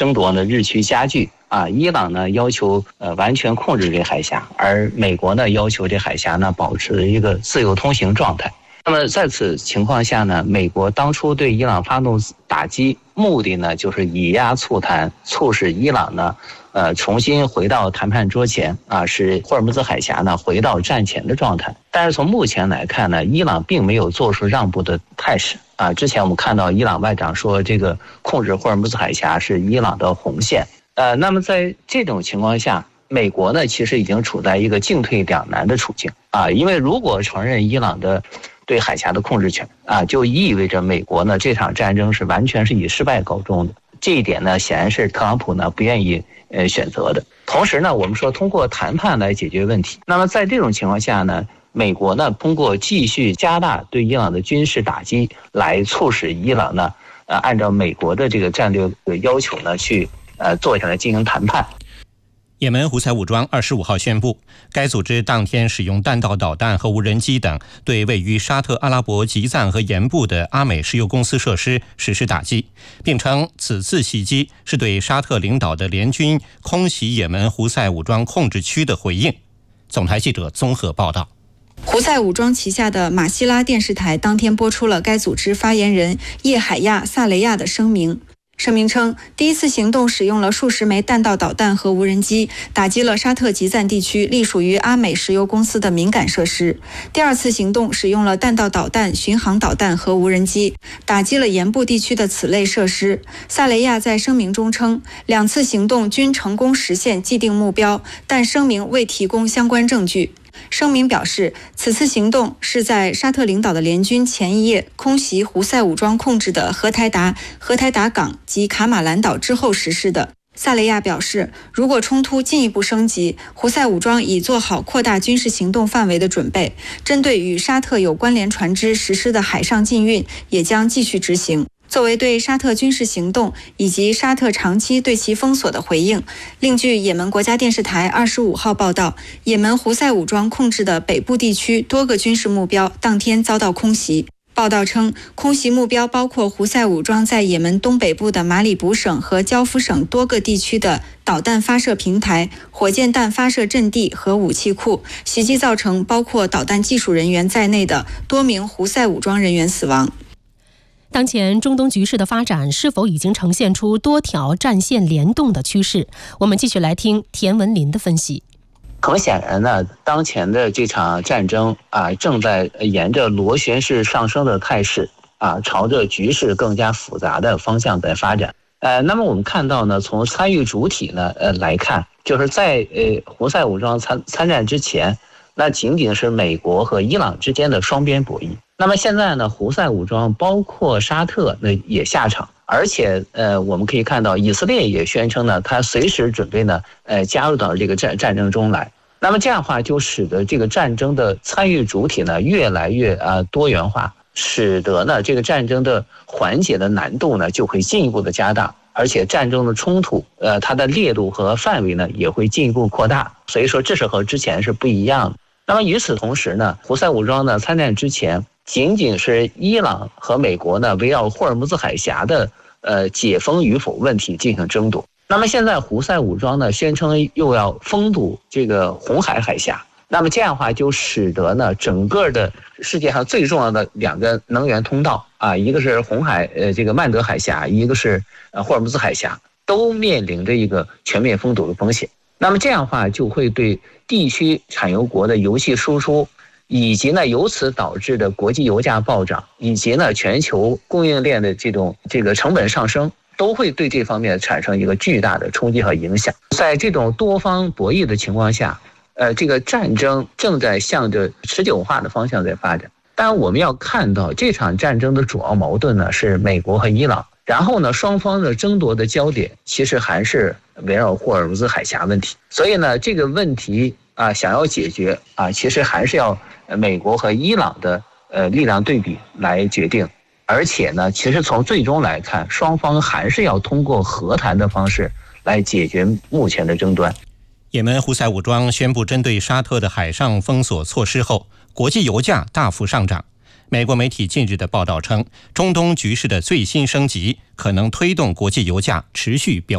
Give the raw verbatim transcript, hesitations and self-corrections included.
争夺呢日趋加剧啊。伊朗呢要求呃完全控制这海峡，而美国呢要求这海峡呢保持一个自由通行状态。那么在此情况下呢，美国当初对伊朗发动打击，目的呢就是以压促谈，促使伊朗呢呃重新回到谈判桌前啊，使霍尔木兹海峡呢回到战前的状态。但是从目前来看呢，伊朗并没有做出让步的态势啊。之前我们看到伊朗外长说，这个控制霍尔木兹海峡是伊朗的红线。呃，那么在这种情况下，美国呢其实已经处在一个进退两难的处境啊，因为如果承认伊朗的对海峡的控制权啊，就意味着美国呢这场战争是完全是以失败告终的。这一点呢，显然是特朗普呢不愿意呃选择的。同时呢，我们说通过谈判来解决问题。那么在这种情况下呢，美国呢通过继续加大对伊朗的军事打击，来促使伊朗呢呃按照美国的这个战略要求呢去呃坐下来进行谈判。 也门胡塞武装二十五号宣布，该组织当天使用弹道导弹和无人机等对位于沙特阿拉伯吉赞和盐部的阿美石油公司设施实施打击，并称此次袭击是对沙特领导的联军空袭也门胡塞武装控制区的回应。总台记者综合报道。 胡塞武装旗下的马希拉电视台当天播出了该组织发言人叶海亚·萨雷亚的声明。声明称，第一次行动使用了数十枚弹道导弹和无人机，打击了沙特吉赞地区隶属于阿美石油公司的敏感设施。第二次行动使用了弹道导弹、巡航导弹和无人机，打击了盐部地区的此类设施。萨雷亚在声明中称，两次行动均成功实现既定目标，但声明未提供相关证据。声明表示，此次行动是在沙特领导的联军前一夜空袭胡塞武装控制的荷台达、荷台达港及卡马兰岛之后实施的。萨雷亚表示，如果冲突进一步升级，胡塞武装已做好扩大军事行动范围的准备，针对与沙特有关联船只实施的海上禁运也将继续执行。作为对沙特军事行动以及沙特长期对其封锁的回应，另据也门国家电视台二十五号报道，也门胡塞武装控制的北部地区多个军事目标当天遭到空袭。报道称，空袭目标包括胡塞武装在也门东北部的马里卜省和焦夫省多个地区的导弹发射平台、火箭弹发射阵地和武器库，袭击造成包括导弹技术人员在内的多名胡塞武装人员死亡。 当前中东局势的发展是否已经呈现出多条战线联动的趋势？我们继续来听田文林的分析。 很显然呢，当前的这场战争啊，正在沿着螺旋式上升的态势啊，朝着局势更加复杂的方向在发展。呃，那么我们看到呢，从参与主体呢呃来看，就是在呃胡塞武装参参战之前，那仅仅是美国和伊朗之间的双边博弈。那么现在呢，胡塞武装包括沙特那也下场，而且呃，我们可以看到以色列也宣称呢，他随时准备呢，呃，加入到这个战战争中来。那么这样的话，就使得这个战争的参与主体呢越来越啊、呃、多元化，使得呢这个战争的缓解的难度呢就会进一步的加大，而且战争的冲突，呃，它的烈度和范围呢也会进一步扩大。所以说，这是和之前是不一样的。那么与此同时呢，胡塞武装呢参战之前，仅仅是伊朗和美国呢围绕霍尔木兹海峡的呃解封与否问题进行争夺。那么现在胡塞武装呢宣称又要封堵这个红海海峡，那么这样的话就使得呢整个的世界上最重要的两个能源通道啊，一个是红海呃这个曼德海峡，一个是呃霍尔木兹海峡，都面临着一个全面封堵的风险。那么这样的话就会对地区产油国的油气输出，以及呢由此导致的国际油价暴涨，以及呢全球供应链的这种这个成本上升，都会对这方面产生一个巨大的冲击和影响。在这种多方博弈的情况下，呃，这个战争正在向着持久化的方向在发展。但我们要看到，这场战争的主要矛盾呢是美国和伊朗，然后呢双方的争夺的焦点其实还是围绕霍尔木兹海峡问题。所以呢，这个问题啊，想要解决啊，其实还是要美国和伊朗的呃力量对比来决定。而且呢，其实从最终来看，双方还是要通过和谈的方式来解决目前的争端。 也门胡塞武装宣布针对沙特的海上封锁措施后，国际油价大幅上涨。美国媒体近日的报道称，中东局势的最新升级可能推动国际油价持续飙